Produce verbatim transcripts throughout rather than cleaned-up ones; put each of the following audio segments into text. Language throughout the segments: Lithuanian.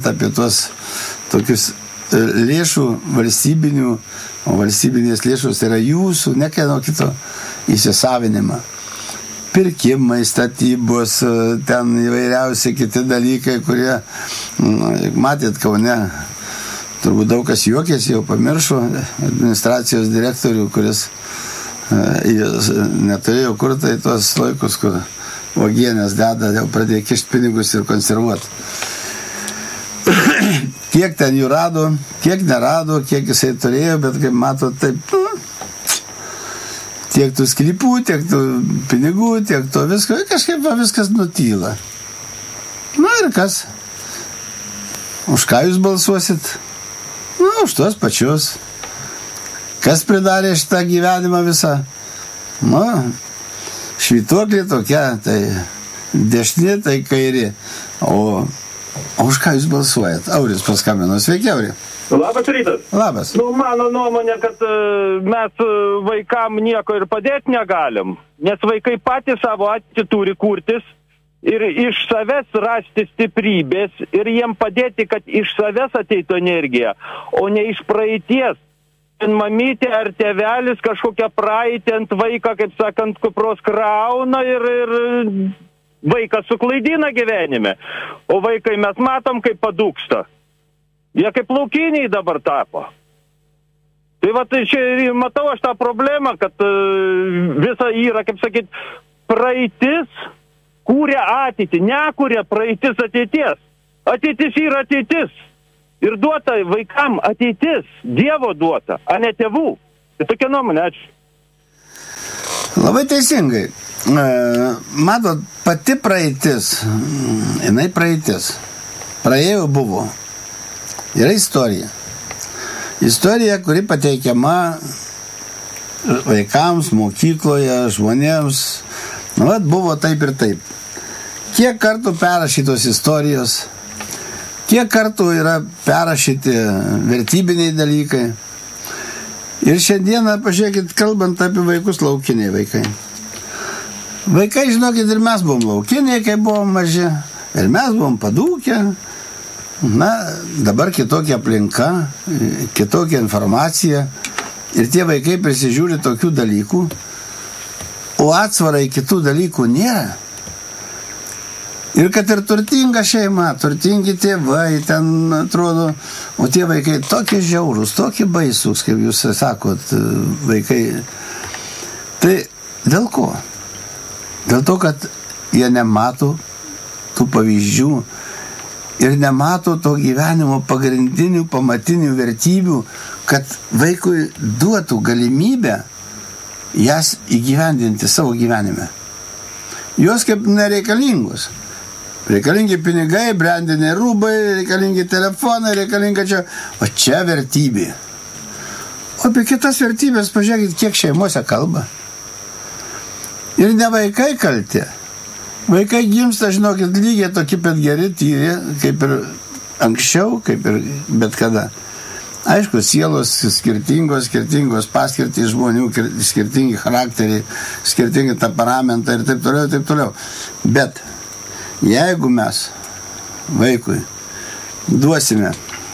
apie tuos tokius lėšų valstybinių, o valstybinės lėšos yra jūsų, ne kieno kito įsisavinimą. Pirkimai, statybos, ten įvairiausi kiti dalykai, kurie, matėt, Kaune, turbūt daug kas juokėsi, jau pamiršo administracijos direktorių, kuris neturėjo kur tai tuos laikus, kur uogienės deda, jau pradėjo kišti pinigus ir konservuoti. Kiek ten jų rado, kiek nerado, kiek jisai turėjo, bet kaip mato, taip, nu, tiek tų sklypų, tiek tų pinigų, tiek to visko, kažkaip viskas nutyla. Na ir kas? Už ką jūs balsuosit? Na, už tuos pačius. Kas pridarė šitą gyvenimą visą? Na, švytuoklė tokia, tai dešinė, tai kairė. O, o už ką jūs balsuojat? Auris paskambino. Sveiki, Auri. Labas rytas. Labas. Nu, mano nuomonė, kad uh, mes uh, vaikam nieko ir padėti negalim, nes vaikai patys savo ateitį turi kurtis ir iš savęs rasti stiprybės ir jiem padėti, kad iš savęs ateitų energija, o ne iš praeities. Mamytė ar tėvelis kažkokią praeitį ant vaiką, kaip sakant, kupros krauna ir, ir vaikas suklaidina gyvenime. O vaikai mes matom, kaip padūksta. Jie kaip laukiniai dabar tapo. Tai va, tai čia matau aš tą problemą, kad uh, visa yra, kaip sakyt, praeitis kūrė ateitį, nekūrė praeitis ateities. Ateitis yra ateitis. Ir duota vaikam ateitis, Dievo duota, a ne tėvų. Tai tokia nuomonė, ačiū. Labai teisingai. Matot, pati praeitis, jinai praeitis. Praėjo buvo. Yra istorija. Istorija, kuri pateikiama vaikams, mokykloje, žmonėms. Nu, vat, buvo taip ir taip. Kiek kartų perrašytos istorijos, kiek kartų yra perrašyti vertybiniai dalykai. Ir šiandieną, pažiūrėkit, kalbant apie vaikus, laukiniai vaikai. Vaikai, žinokit, ir mes buvom laukiniai, kai buvom maži. Ir mes buvom padūkę. Na, dabar kitokia aplinka, kitokia informacija. Ir tie vaikai prisižiūri tokių dalykų, o atsvarai kitų dalykų nėra. Ir kad ir turtinga šeima, turtingi tėvai, ten atrodo, o tie vaikai tokie žiaurūs, tokie baisūs, kaip jūs sakot, vaikai. Tai dėl ko? Dėl to, kad jie nemato tų pavyzdžių ir nemato to gyvenimo pagrindinių, pamatinių vertybių, kad vaikui duotų galimybę jas įgyvendinti savo gyvenime. Jos kaip nereikalingos. Reikalingi pinigai, brandiniai rūbai, reikalingi telefonai, reikalinga čia. O čia vertybė. O apie kitas vertybės, pažiūrėkit, kiek šeimose kalba. Ir ne vaikai kalti. Vaikai gimsta, žinokit, lygiai tokie pat geri, tyri, kaip ir anksčiau, kaip ir bet kada. Aišku, sielos skirtingos, skirtingos paskirtys žmonių, skirtingi charakteriai, skirtingi temperamentai ir taip toliau, taip toliau. Bet jeigu mes vaikui duosime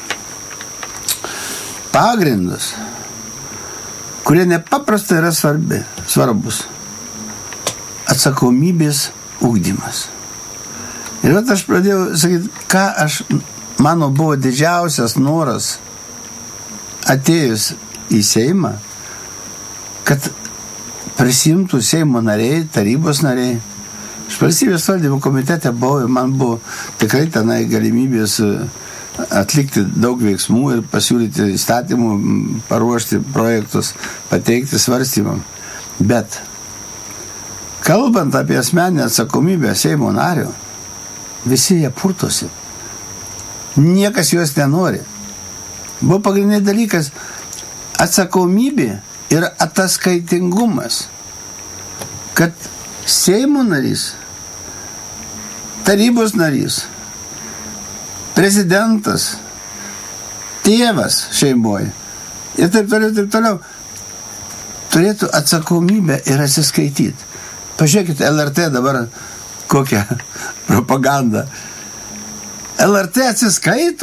pagrindus, kurie nepaprastai yra svarbi, svarbus, atsakomybės ugdymas. Ir vat aš pradėjau sakyti, ką aš, mano buvo didžiausias noras atėjus į Seimą, kad prisimtų Seimo nariai, tarybos nariai. Aš valstybės valdymo komitete buvau ir man buvo tikrai tenai galimybės atlikti daug veiksmų ir pasiūlyti įstatymų, paruošti projektus, pateikti svarstymam. Bet kalbant apie asmeninę atsakomybę Seimo nario, visi jie purtosi. Niekas jos nenori. Buvo pagrindinis dalykas atsakomybė ir ataskaitingumas. Kad Seimo narys, tarybos narys, prezidentas, tėvas šeimoje ir taip toliau, taip toliau, turėtų atsakomybę ir atsiskaityti. Pažiūrėkit, L R T dabar kokią propagandą. L R T atsiskaito